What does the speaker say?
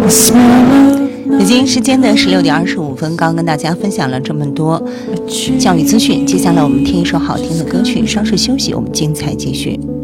北京时间的16:25，刚刚跟大家分享了这么多教育资讯，接下来我们听一首好听的歌曲，稍事休息，我们精彩继续。